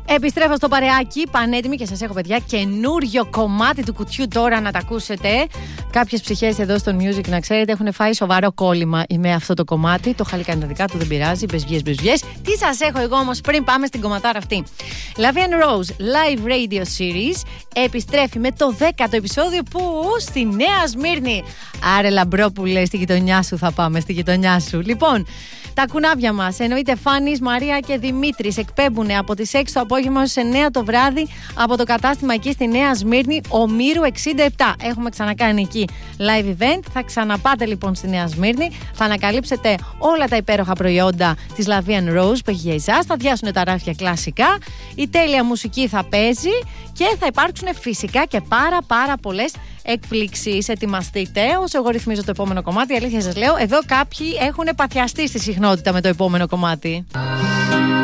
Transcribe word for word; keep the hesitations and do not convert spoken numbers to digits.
Επιστρέφω στο παρεάκι, πανέτοιμη και σας έχω, παιδιά, καινούριο κομμάτι του κουτιού τώρα να τα ακούσετε. Κάποιες ψυχές εδώ στο Music, να ξέρετε, έχουν φάει σοβαρό κόλλημα με αυτό το κομμάτι. Το είχα κάνει δικά του, δεν πειράζει. Μπεσβιές, μπεσβιές. Τι σας έχω εγώ όμως πριν πάμε στην κομματάρα αυτή. Lavian Rose Live Radio Series επιστρέφει με το δέκατο επεισόδιο που στη Νέα Σμύρνη. Άρε Λαμπρόπουλε, στη γειτονιά σου θα πάμε, στη γειτονιά σου. Λοιπόν, τα κουνάβια μας, εννοείται Φάνης, Μαρία και Δημήτρης, εκπέμπουν από τις έξι το απόγευμα στις εννιά το βράδυ από το κατάστημα εκεί στη Νέα Σμύρνη, Ομήρου εξήντα επτά. Έχουμε ξανακάνει εκεί live event. Θα ξαναπάτε λοιπόν στη Νέα Σμύρνη. Θα ανακαλύψετε όλα τα υπέροχα προϊόντα της Lavian Rose που έχει για εσάς. Θα διάσουν τα ράφια κλασικά. Η τέλεια μουσική θα παίζει και θα υπάρξουν φυσικά και πάρα πάρα πολλές εκπλήξεις. Ετοιμαστείτε. Όσο εγώ ρυθμίζω το επόμενο κομμάτι, αλήθεια σας λέω, εδώ κάποιοι έχουν παθιαστεί στη συχνότητα με το επόμενο κομμάτι.